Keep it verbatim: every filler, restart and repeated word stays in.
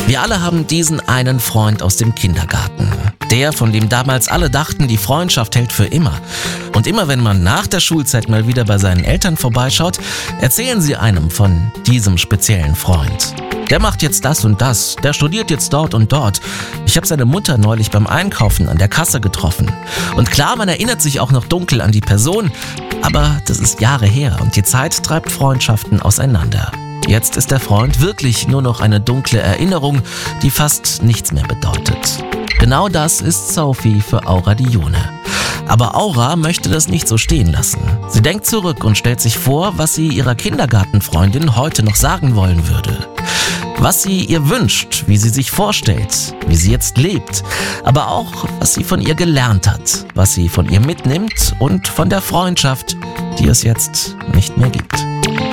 Wir alle haben diesen einen Freund aus dem Kindergarten. Der, von dem damals alle dachten, die Freundschaft hält für immer. Und immer wenn man nach der Schulzeit mal wieder bei seinen Eltern vorbeischaut, erzählen sie einem von diesem speziellen Freund. Der macht jetzt das und das, der studiert jetzt dort und dort. Ich habe seine Mutter neulich beim Einkaufen an der Kasse getroffen. Und klar, man erinnert sich auch noch dunkel an die Person, aber das ist Jahre her und die Zeit treibt Freundschaften auseinander. Jetzt ist der Freund wirklich nur noch eine dunkle Erinnerung, die fast nichts mehr bedeutet. Genau das ist Sophie für Aura Dione. Aber Aura möchte das nicht so stehen lassen. Sie denkt zurück und stellt sich vor, was sie ihrer Kindergartenfreundin heute noch sagen wollen würde. Was sie ihr wünscht, wie sie sich vorstellt, wie sie jetzt lebt, aber auch, was sie von ihr gelernt hat, was sie von ihr mitnimmt und von der Freundschaft, die es jetzt nicht mehr gibt.